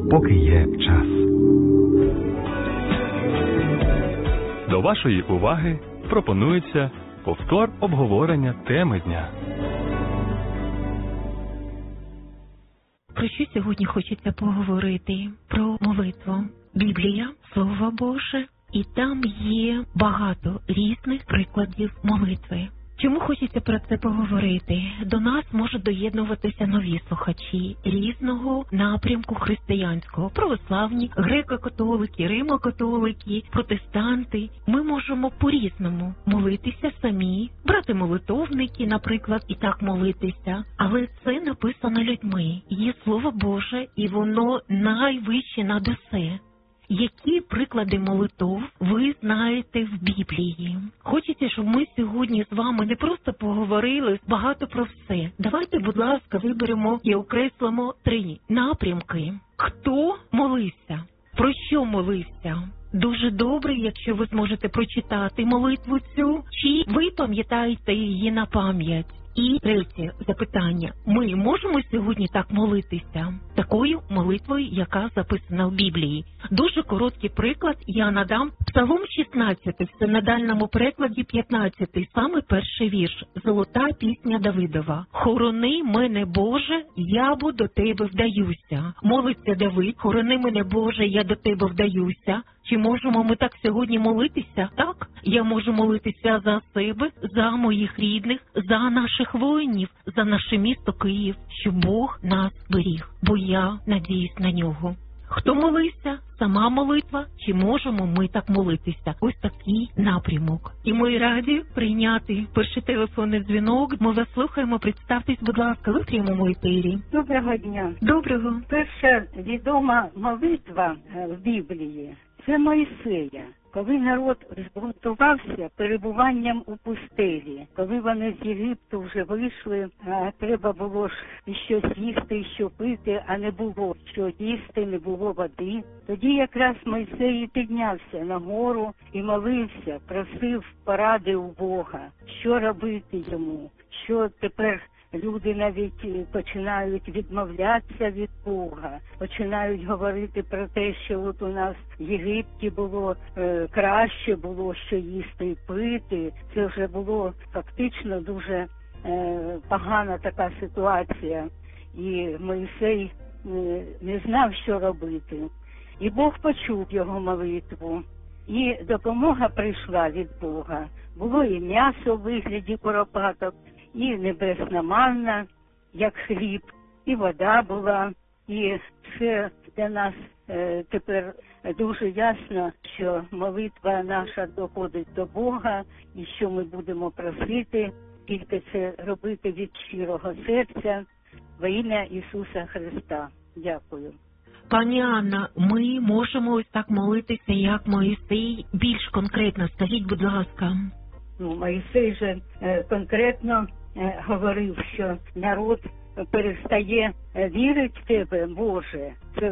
поки є час. До вашої уваги пропонується повтор обговорення теми дня. Про що сьогодні хочеться поговорити? Про молитву. Біблія, Слово Боже, і там є багато різних прикладів молитви. Чому хочеться про це поговорити? До нас можуть доєднуватися нові слухачі різного напрямку християнського. Православні, греко-католики, римо-католики, протестанти. Ми можемо по-різному молитися самі, брати молитовники, наприклад, і так молитися. Але це написано людьми. Є Слово Боже, і воно найвище над усе. Які приклади молитов ви знаєте в Біблії? Хочеться, щоб ми сьогодні з вами не просто поговорили багато про все. Давайте, будь ласка, виберемо і окреслимо 3 напрямки. Хто молився? Про що молився? Дуже добре, якщо ви зможете прочитати молитву цю, чи ви пам'ятаєте її на пам'ять? І третє запитання. Ми можемо сьогодні так молитися? Такою молитвою, яка записана в Біблії. Дуже короткий приклад я надам. Псалом 16, в синодальному перекладі 15, саме перший вірш. Золота пісня Давидова. «Хорони мене, Боже, я бо до Тебе вдаюся». Молиться Давид. «Хорони мене, Боже, я до Тебе вдаюся». Чи можемо ми так сьогодні молитися? Так, я можу молитися за себе, за моїх рідних, за наших воїнів, за наше місто Київ, щоб Бог нас беріг, бо я надіюсь на нього. Хто молився? Сама молитва? Чи можемо ми так молитися? Ось такий напрямок. І ми раді прийняти перший телефонний дзвінок. Ми вас слухаємо. Представтесь, будь ласка, ви в прямому ефірі. Доброго дня. Доброго. Перша відома молитва в Біблії – це Мойсея. Коли народ збунтувався перебуванням у пустелі, коли вони з Єгипту вже вийшли, треба було ж щось їсти і що пити, а не було що їсти, не було води. Тоді якраз Мойсей піднявся на гору і молився, просив поради у Бога, що робити йому, що тепер люди навіть починають відмовлятися від Бога, починають говорити про те, що от у нас в Єгипті було краще, було що їсти і пити. Це вже було фактично дуже погана така ситуація. І Мойсей не знав, що робити. І Бог почув його молитву. І допомога прийшла від Бога. Було і м'ясо в вигляді куропаток, і небесна манна, як хліб, і вода була. І все для нас тепер дуже ясно, що молитва наша доходить до Бога, і що ми будемо просити, тільки це робити від щирого серця во ім'я Ісуса Христа. Дякую. Пані Анна, ми можемо ось так молитися, як Мойсей, більш конкретно. Скажіть, будь ласка. Мойсей же конкретно говорив, що народ перестає вірити в Тебе, Боже. Це